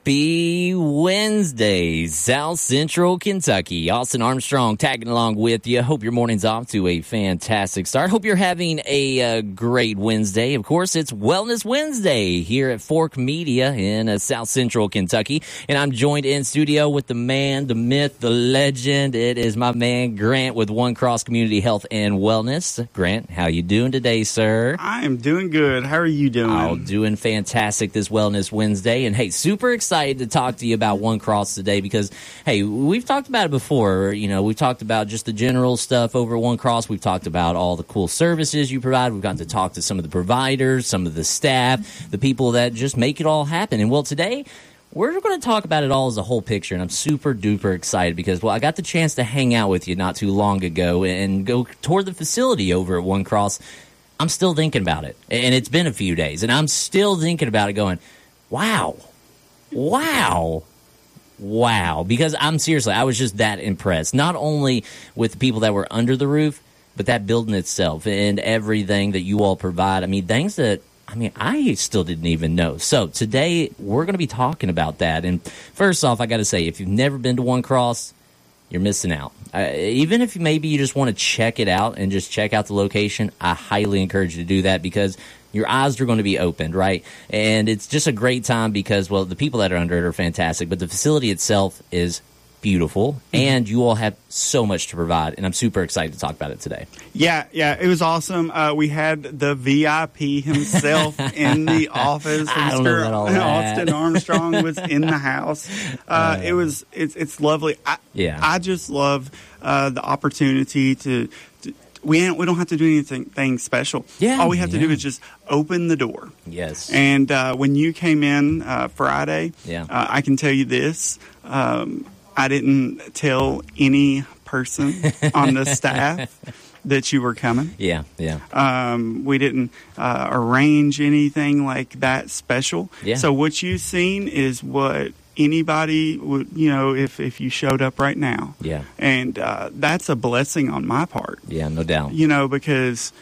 Happy Wednesday, South Central Kentucky. Austin Armstrong tagging along with you. Hope your morning's off to a fantastic start. Hope you're having a great Wednesday. Of course, it's Wellness Wednesday here at Fork Media in South Central Kentucky. And I'm joined in studio with the man, the myth, the legend. It is my man, Grant, with One Cross Community Health and Wellness. Grant, how you doing today, sir? I am doing good. How are you doing? Oh, doing fantastic this Wellness Wednesday. And, hey, super excited to talk to you about One Cross today because, hey, we've talked about it before. You know, we've talked about just the general stuff over at One Cross. We've talked about all the cool services you provide. We've gotten to talk to some of the providers, some of the staff, the people that just make it all happen. And, well, today we're going to talk about it all as a whole picture, and I'm super duper excited because, well, I got the chance to hang out with you not too long ago and go toward the facility over at One Cross. I'm still thinking about it, and it's been a few days, and I'm still thinking about it going, wow, because I was just that impressed, not only with the people that were under the roof, but that building itself and everything that you all provide. I mean, things that, I still didn't even know. So today we're going to be talking about that. And first off, I got to say, if you've never been to One Cross, you're missing out. Even if maybe you just want to check it out and just check out the location, I highly encourage you to do that because your eyes are going to be opened, right? And it's just a great time because, well, the people that are under it are fantastic, but the facility itself is beautiful, and you all have so much to provide, and I'm super excited to talk about it today. Yeah, it was awesome. We had the VIP himself in the office. Mr. Austin Armstrong was in the house. It's lovely. I just love the opportunity to we don't have to do anything special. Yeah, all we have to do is just open the door. Yes. And when you came in Friday, I can tell you this. I didn't tell any person on the staff that you were coming. Yeah. We didn't arrange anything like that special. Yeah. So what you've seen is what anybody would, if you showed up right now. Yeah. And that's a blessing on my part. Yeah, no doubt. Because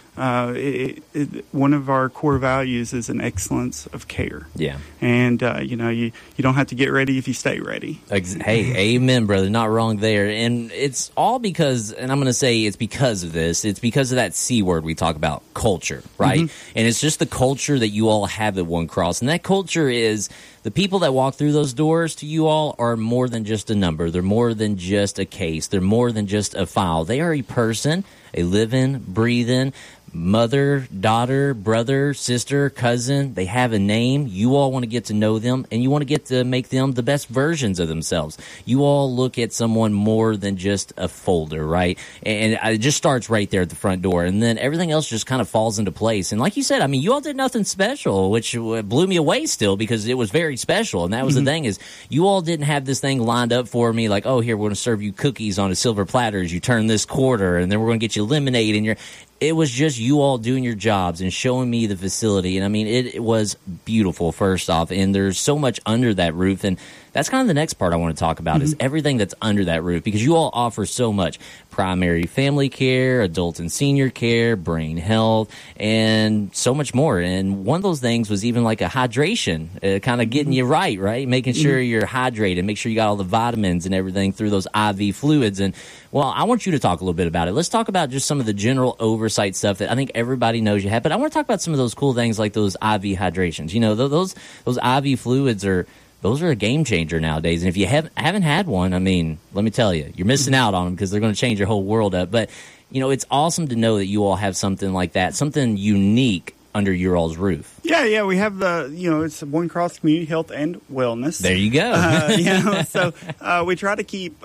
one of our core values is an excellence of care. Yeah. And, you don't have to get ready if you stay ready. Hey, amen, brother. Not wrong there. And it's all because, and I'm going to say it's because of this, it's because of that C word we talk about, culture, right? Mm-hmm. And it's just the culture that you all have at One Cross. And that culture is the people that walk through those doors to you all are more than just a number. They're more than just a case. They're more than just a file. They are a person, a living, breathing mother, daughter, brother, sister, cousin. They have a name. You all want to get to know them, and you want to get to make them the best versions of themselves. You all look at someone more than just a folder, right? And it just starts right there at the front door, and then everything else just kind of falls into place. And like you said, you all did nothing special, which blew me away still because it was very special. And that was the thing is you all didn't have this thing lined up for me like, oh, here, we're going to serve you cookies on a silver platter as you turn this quarter, and then we're going to get you lemonade and it was just you all doing your jobs and showing me the facility. And it was beautiful, first off. And there's so much under that roof. And that's kind of the next part I want to talk about is everything that's under that roof because you all offer so much. Primary family care, adult and senior care, brain health, and so much more. And one of those things was even like a hydration, kind of getting you right? Making sure you're hydrated, make sure you got all the vitamins and everything through those IV fluids. And, well, I want you to talk a little bit about it. Let's talk about just some of the general oversight stuff that I think everybody knows you have. But I want to talk about some of those cool things like those IV hydrations. Those IV fluids those are a game changer nowadays. And if you haven't had one, let me tell you, you're missing out on them because they're going to change your whole world up. But, it's awesome to know that you all have something like that, something unique under your all's roof. Yeah, we have it's One Cross Community Health and Wellness. There you go. So we try to keep...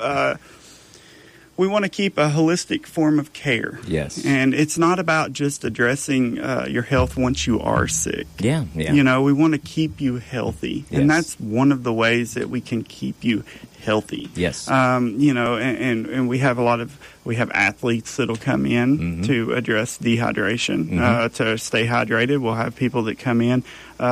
we want to keep a holistic form of care. Yes. And it's not about just addressing your health once you are sick. Yeah. We want to keep you healthy. Yes. And that's one of the ways that we can keep you healthy. Yes. And we have we have athletes that'll come in to address dehydration, to stay hydrated. We'll have people that come in,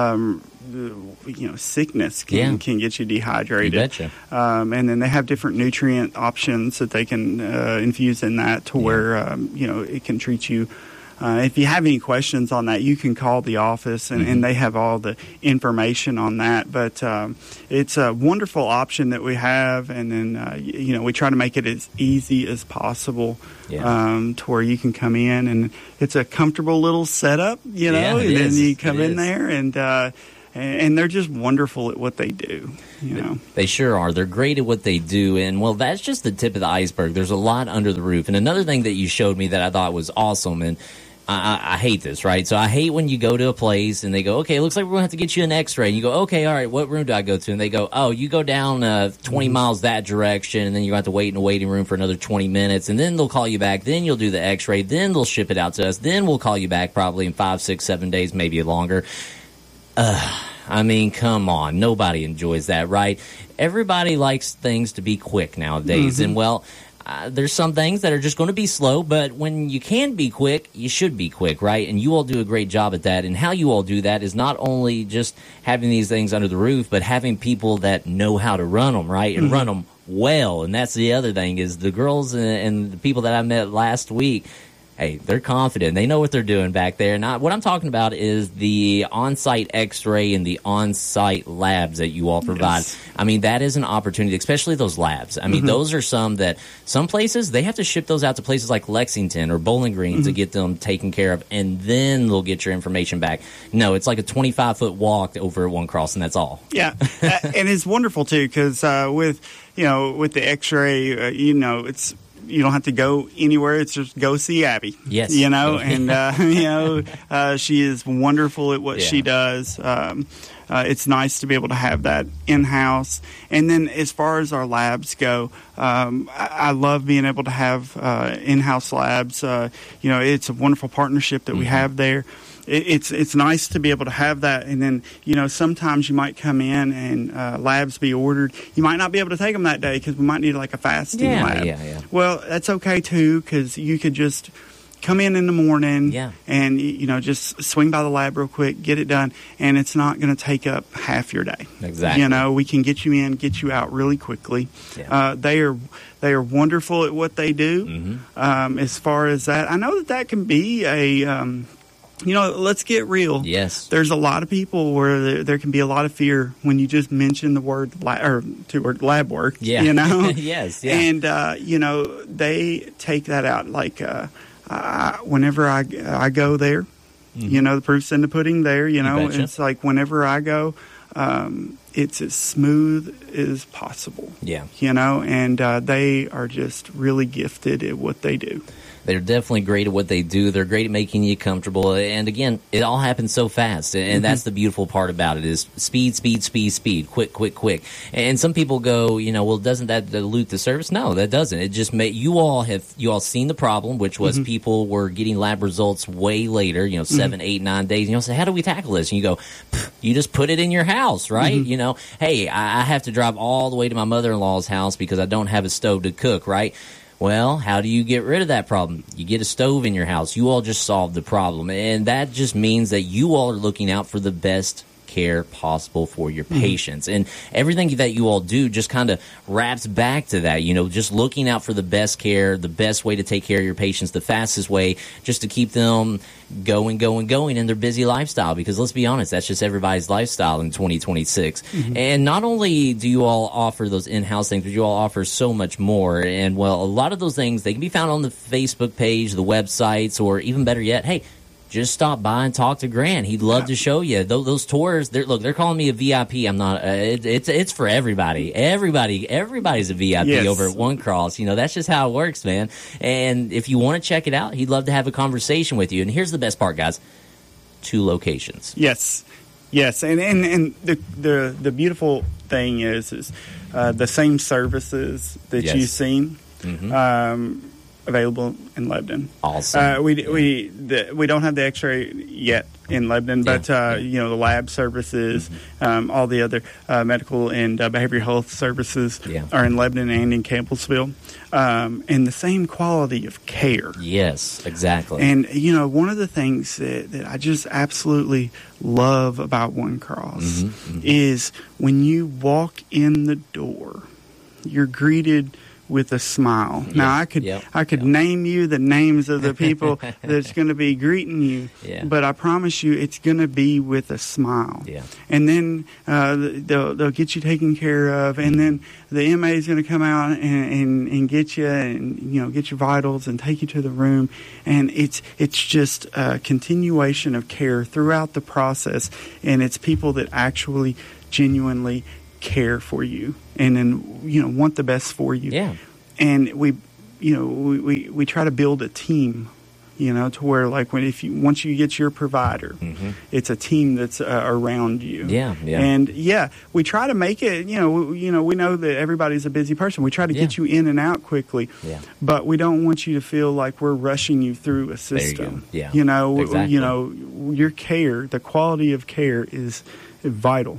sickness can get you dehydrated. You betcha. And then they have different nutrient options that they can infuse in that to where, it can treat you if you have any questions on that, you can call the office, and they have all the information on that. But it's a wonderful option that we have, and then we try to make it as easy as possible to where you can come in, and it's a comfortable little setup, and then you come in there, and they're just wonderful at what they do. They sure are. They're great at what they do. And, well, that's just the tip of the iceberg. There's a lot under the roof. And another thing that you showed me that I thought was awesome, and I hate this, right? So I hate when you go to a place and they go, okay, it looks like we're going to have to get you an x-ray. And you go, okay, all right, what room do I go to? And they go, oh, you go down 20 miles that direction, and then you're going to have to wait in a waiting room for another 20 minutes. And then they'll call you back. Then you'll do the x-ray. Then they'll ship it out to us. Then we'll call you back probably in 5, 6, 7 days, maybe longer. I mean, come on. Nobody enjoys that, right? Everybody likes things to be quick nowadays. And, well, there's some things that are just going to be slow, but when you can be quick, you should be quick, right? And you all do a great job at that. And how you all do that is not only just having these things under the roof, but having people that know how to run them, right? And run them well. And that's the other thing is the girls and the people that I met last week, hey, they're confident. They know what they're doing back there. And what I'm talking about is the on-site x-ray and the on-site labs that you all provide. Yes. I mean, that is an opportunity, especially those labs. I mean, those are some places, they have to ship those out to places like Lexington or Bowling Green to get them taken care of, and then they'll get your information back. No, it's like a 25-foot walk over at One Cross, and that's all. Yeah, and it's wonderful, too, because with the x-ray, it's... You don't have to go anywhere. It's just go see Abby. Yes. And, she is wonderful at what she does. It's nice to be able to have that in-house. And then as far as our labs go, I love being able to have in-house labs. It's a wonderful partnership that we have there. It's nice to be able to have that, and then sometimes you might come in and labs be ordered. You might not be able to take them that day because we might need like a fasting lab. Yeah. Well, that's okay too, because you could just come in the morning and just swing by the lab real quick, get it done, and it's not going to take up half your day. Exactly. We can get you in, get you out really quickly. Yeah. They are wonderful at what they do. As far as that, I know that can be a let's get real. Yes. There's a lot of people where there can be a lot of fear when you just mention the word lab work. Yeah. Yes. Yeah. And, they take that out. Like, whenever I go there, the proof's in the pudding there, it's like whenever I go, it's as smooth as possible. Yeah. And they are just really gifted at what they do. They're definitely great at what they do. They're great at making you comfortable. And again, it all happens so fast. And that's the beautiful part about it is speed, quick. And some people go, well, doesn't that dilute the service? No, that doesn't. It just you all seen the problem, which was people were getting lab results way later, 7, 8, 9 days. And you'll say, how do we tackle this? And you go, you just put it in your house, right? Hey, I have to drive all the way to my mother-in-law's house because I don't have a stove to cook, right? Well, how do you get rid of that problem? You get a stove in your house. You all just solved the problem. And that just means that you all are looking out for the best care possible for your patients. And everything that you all do just kind of wraps back to that, just looking out for the best care, the best way to take care of your patients, the fastest way just to keep them going in their busy lifestyle. Because let's be honest, that's just everybody's lifestyle in 2026. And not only do you all offer those in-house things, but you all offer so much more. And, well, a lot of those things, they can be found on the Facebook page, the websites, or even better yet, hey, just stop by and talk to Grant. He'd love to show you those tours. They're calling me a VIP. I'm not. It's for everybody. Everybody's a VIP over at One Cross. That's just how it works, man. And if you want to check it out, he'd love to have a conversation with you. And here's the best part, guys: 2 locations. Yes. And the beautiful thing is the same services that you've seen. Available in Lebanon. Awesome. We don't have the X-ray yet in Lebanon, but the lab services, all the other medical and behavioral health services are in Lebanon and in Campbellsville, and the same quality of care. Yes, exactly. And one of the things that I just absolutely love about One Cross is when you walk in the door, you're greeted with a smile. Now I could name you the names of the people that's going to be greeting you, but I promise you it's going to be with a smile. And then they'll get you taken care of, and then the MA is going to come out and get you, and get your vitals and take you to the room, and it's just a continuation of care throughout the process, and it's people that actually genuinely care for you and then want the best for you. And we try to build a team, to where like once you get your provider, it's a team that's around you. And we try to make it. We know that everybody's a busy person. We try to get you in and out quickly. But we don't want you to feel like we're rushing you through a system. Exactly. Your care, the quality of care is vital.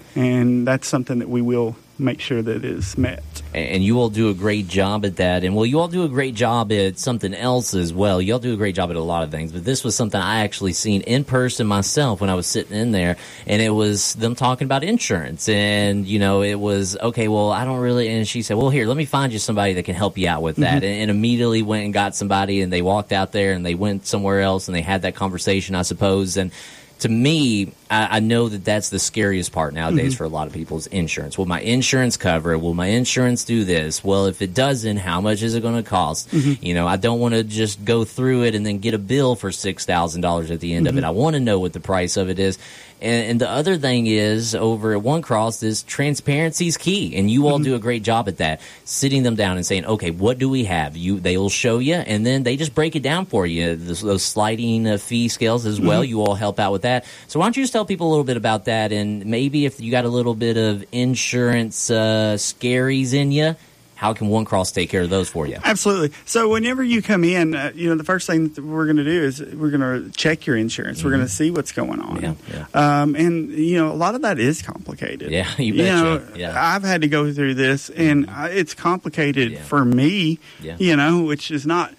And that's something that we will make sure that is met. And you all do a great job at that. And you all do a great job at something else as well. You all do a great job at a lot of things. But this was something I actually seen in person myself when I was sitting in there. And it was them talking about insurance. And, it was, okay, well, I don't really. And she said, well, here, let me find you somebody that can help you out with that. And immediately went and got somebody, and they walked out there and they went somewhere else and they had that conversation, I suppose. And to me, I know that that's the scariest part nowadays for a lot of people is insurance. Will my insurance cover it? Will my insurance do this? Well, if it doesn't, how much is it going to cost? I don't want to just go through it and then get a bill for $6,000 at the end of it. I want to know what the price of it is. And the other thing is, over at One Cross, is transparency is key, and you all do a great job at that. Sitting them down and saying, okay, what do we have? They will show you, and then they just break it down for you. Those sliding fee scales as well, you all help out with that. So why don't you just tell people a little bit about that, and maybe if you got a little bit of insurance scaries in you, how can One Cross take care of those for you? Absolutely. So whenever you come in, the first thing that we're going to do is we're going to check your insurance. We're going to see what's going on. And, a lot of that is complicated. Yeah, you betcha. I've had to go through this, and it's complicated for me, which is not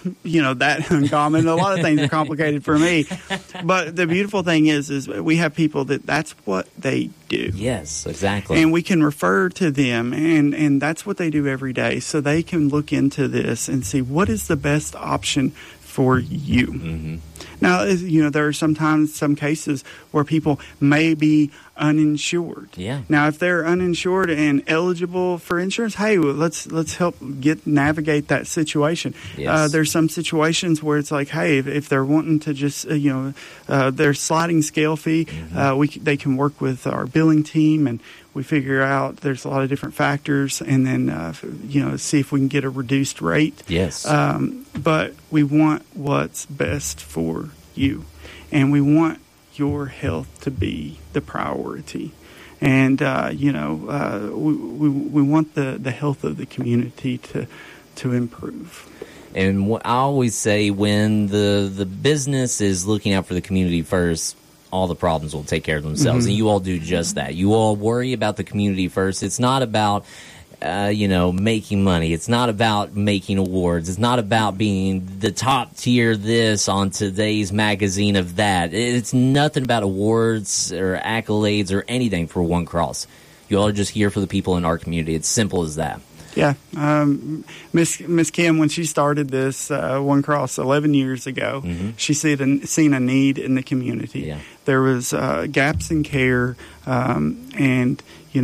that uncommon. A lot of things are complicated for me. But the beautiful thing is we have people that's what they do. Yes, exactly. And we can refer to them, and that's what they do every day. So they can look into this and see what is the best option for you. Now, there are sometimes some cases where people may be uninsured. Now, if they're uninsured and eligible for insurance, hey, let's help navigate that situation. There's some situations where it's like, hey, if they're wanting to just their sliding scale fee, they can work with our billing team, and we figure out there's a lot of different factors, and then see if we can get a reduced rate. But we want what's best for you, and we want your health to be the priority. And we want the health of the community to improve. And I always say, when the business is looking out for the community first, all the problems will take care of themselves. And you all do just that. You all worry about the community first. It's not about making money. It's not about making awards. It's not about being the top tier this on today's magazine of that. It's nothing about awards or accolades or anything for One Cross. You all are just here for the people in our community. It's simple as that. Yeah. Miss Kim, when she started this One Cross 11 years ago, she seen a need in the community. There was gaps in care, and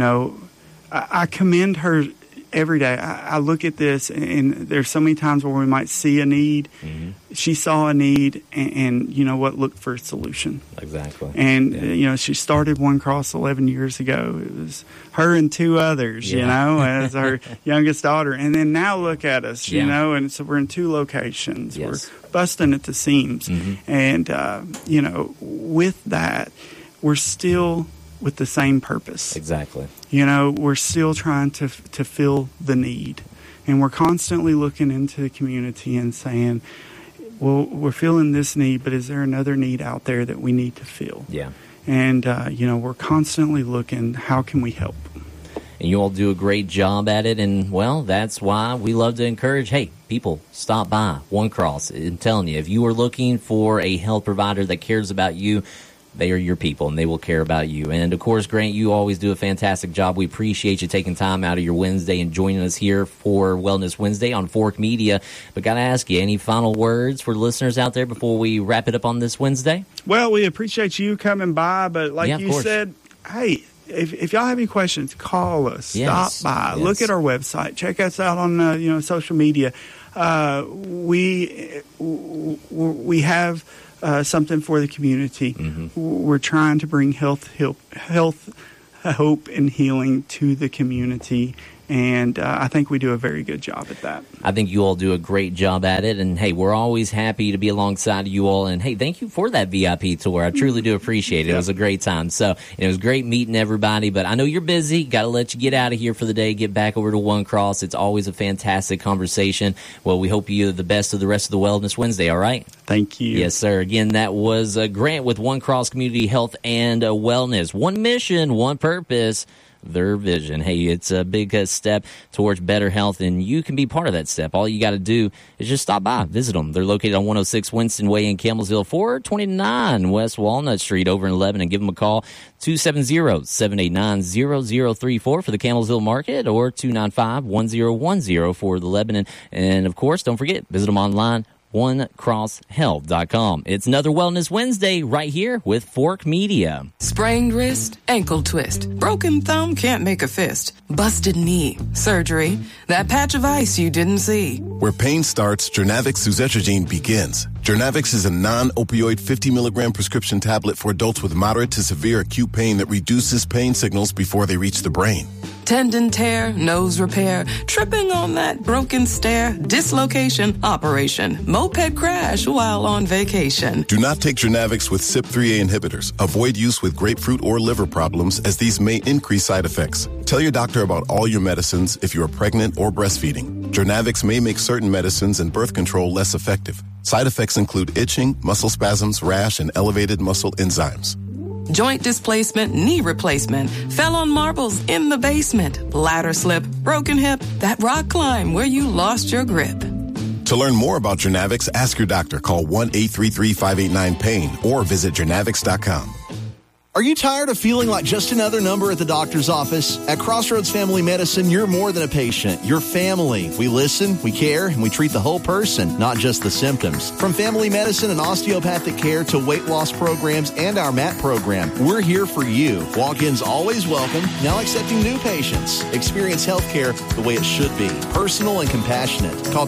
I commend her every day. I look at this, and there's so many times where we might see a need. She saw a need, and looked for a solution. Exactly. And, she started One Cross 11 years ago. It was her and two others, as her youngest daughter. And then now look at us, and so we're in 2 locations. We're busting at the seams. And, with that, we're still with the same purpose. Exactly. We're still trying to fill the need. And we're constantly looking into the community and saying, well, we're feeling this need, but is there another need out there that we need to fill? And, we're constantly looking, how can we help? And you all do a great job at it. And, that's why we love to encourage, hey, people, stop by One Cross. I'm telling you, if you are looking for a health provider that cares about you, they are your people, and they will care about you. And, of course, Grant, you always do a fantastic job. We appreciate you taking time out of your Wednesday and joining us here for Wellness Wednesday on Fork Media. But got to ask you, any final words for listeners out there before we wrap it up on this Wednesday? Well, we appreciate you coming by, but like you said, hey, if y'all have any questions, call us, stop by, look at our website, check us out on social media. We have something for the community. We're trying to bring health, hope, and healing to the community. And I think we do a very good job at that. I think you all do a great job at it. And, hey, we're always happy to be alongside of you all. And, hey, thank you for that VIP tour. I truly do appreciate it. It was a great time. So it was great meeting everybody. But I know you're busy. Got to let you get out of here for the day, get back over to One Cross. It's always a fantastic conversation. Well, we hope you have the best of the rest of the Wellness Wednesday, all right? Thank you. Yes, sir. Again, that was Grant with One Cross Community Health and Wellness. One mission, one purpose. Their vision. Hey, it's a big step towards better health, and you can be part of that step. All you got to do is just stop by, visit them. They're located on 106 Winston Way in Campbellsville, 429 West Walnut Street over in Lebanon. Give them a call, 270-789-0034 for the Campbellsville market, or 295-1010 for the Lebanon. And, of course, don't forget, visit them online, OneCrossHealth.com. It's another Wellness Wednesday right here with Fork Media. Sprained wrist, ankle twist, broken thumb, can't make a fist, busted knee, surgery, that patch of ice you didn't see. Where pain starts, Jernavix suzetrigine begins. Jernavix is a non-opioid 50-milligram prescription tablet for adults with moderate to severe acute pain that reduces pain signals before they reach the brain. Tendon tear, nose repair, tripping on that broken stair, dislocation, operation, moped crash while on vacation. Do not take Jernavix with CYP3A inhibitors. Avoid use with grapefruit or liver problems, as these may increase side effects. Tell your doctor about all your medicines if you are pregnant or breastfeeding. Jernavix may make certain medicines and birth control less effective. Side effects include itching, muscle spasms, rash, and elevated muscle enzymes. Joint displacement, knee replacement, fell on marbles in the basement, ladder slip, broken hip, that rock climb where you lost your grip. To learn more about Jernavix, ask your doctor. Call 1-833-589-PAIN or visit Jernavix.com. Are you tired of feeling like just another number at the doctor's office? At Crossroads Family Medicine, you're more than a patient. You're family. We listen, we care, and we treat the whole person, not just the symptoms. From family medicine and osteopathic care to weight loss programs and our MAT program, we're here for you. Walk-ins always welcome, now accepting new patients. Experience healthcare the way it should be. Personal and compassionate. Call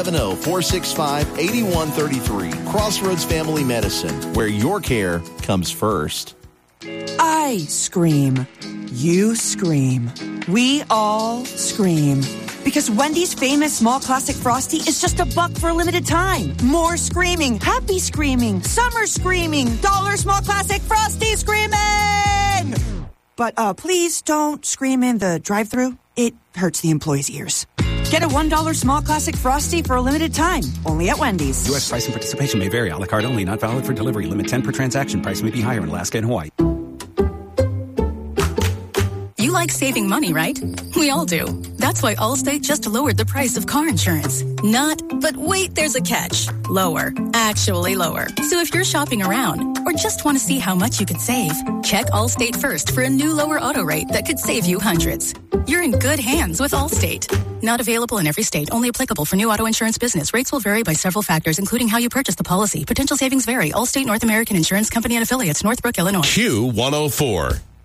270-465-8133. Crossroads Family Medicine, where your care comes first. I scream. You scream. We all scream. Because Wendy's famous small classic Frosty is just $1 for a limited time. More screaming. Happy screaming. Summer screaming. $1 small classic Frosty screaming! But please don't scream in the drive-thru. It hurts the employees' ears. Get a $1 small classic Frosty for a limited time. Only at Wendy's. U.S. price and participation may vary. A la carte only. Not valid for delivery. Limit 10 per transaction. Price may be higher in Alaska and Hawaii. You like saving money, right? We all do. That's why Allstate just lowered the price of car insurance. Not, but wait, there's a catch. Lower. Actually lower. So if you're shopping around or just want to see how much you could save, check Allstate first for a new lower auto rate that could save you hundreds. You're in good hands with Allstate. Not available in every state. Only applicable for new auto insurance business. Rates will vary by several factors, including how you purchase the policy. Potential savings vary. Allstate North American Insurance Company and affiliates, Northbrook, Illinois. Q104.